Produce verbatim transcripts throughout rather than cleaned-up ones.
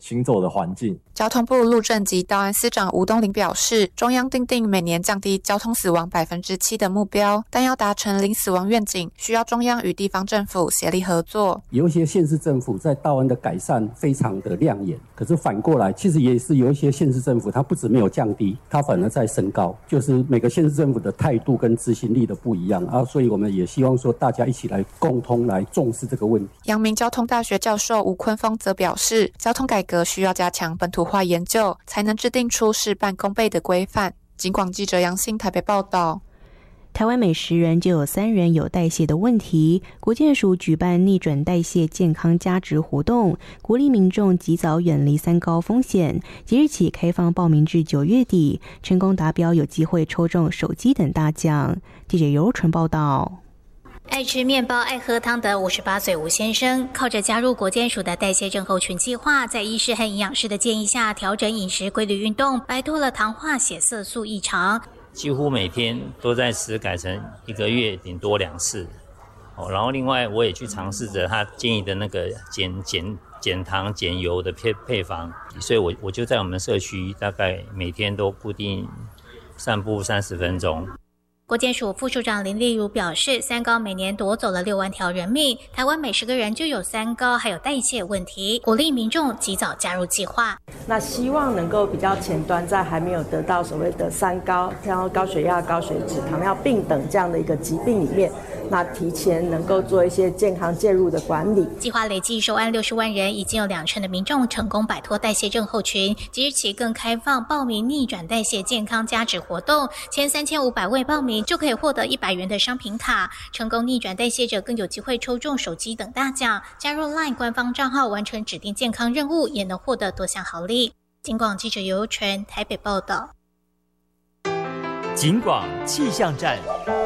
行走的环境。 交通部路政及道安司长吴东林表示，中央订定每年降低交通死亡百分之七的目标，但要达成零死亡愿景，需要中央与地方政府协力合作。 有一些县市政府在道安的改善非常的亮眼，可是反过来，其实也是有一些县市政府，它不止没有降低，它反而在升高，就是每个县市政府的态度跟执行力的不一样啊，所以我们也希望说大家一起来共同来重视这个问题。 阳明交通大学教授吴坤峰则表示，交通改革需要加强本土化研究，才能制定出事半功倍的规范。警广记者杨欣台北报道。 台湾每十人就有三人有代谢的问题，国健署举办逆转代谢健康加值活动，鼓励民众及早远离三高风险。即日起开放报名至九月底，成功达标有机会抽中手机等大奖。记者尤纯报道。 爱吃面包、爱喝汤的五十八岁吴先生，靠着加入国健署的代谢症候群计划，在医师和营养师的建议下，调整饮食、规律运动，摆脱了糖化血色素异常。 几乎每天都在吃，改成一个月顶多两次。哦，然后另外我也去尝试着他建议的那个减减减糖、减油的配配方，所以我我就在我们社区大概每天都固定散步三十分钟。 国健署副署长林丽如表示，三高每年夺走了六万条人命，台湾每十个人就有三高，还有代谢问题，鼓励民众及早加入计划。 那希望能够比较前端，在还没有得到所谓的三高，然后高血压、高血脂、糖尿病等这样的一个疾病里面，那提前能够做一些健康介入的管理。 计划累计收案六十万人，已经有两成的民众成功摆脱代谢症候群。即日起更开放报名逆转代谢健康加值活动，前三千五百位报名就可以获得一百元的商品卡，成功逆转代谢者更有机会抽中手机等大奖。加入 LINE 官方账号完成指定健康任务，也能获得多项好礼。警广记者尤纯台北报道。 警广气象站。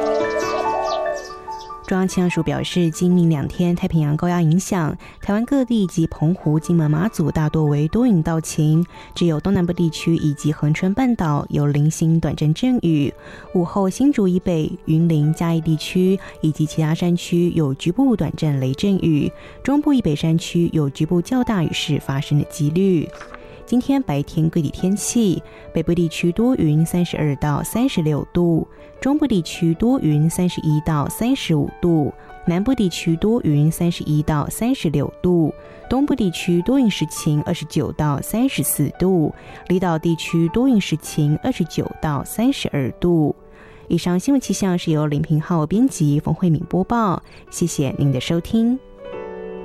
中央气象署表示，今明两天太平洋高压影响，台湾各地及澎湖、金门、马祖大多为多云到晴，只有东南部地区以及恒春半岛有零星短暂阵雨。午后新竹以北、云林、嘉义地区以及其他山区有局部短暂雷阵雨，中部以北山区有局部较大雨势发生的几率。今天白天各地天气，北部地区多云三十二到三十六度，中部地区多云三十一到三十五度，南部地区多云三十一到三十六度，东部地区多云时晴二十九到三十四度，离岛地区多云时晴二十九到三十二度。以上新闻气象是由林平浩编辑，冯慧敏播报，谢谢您的收听。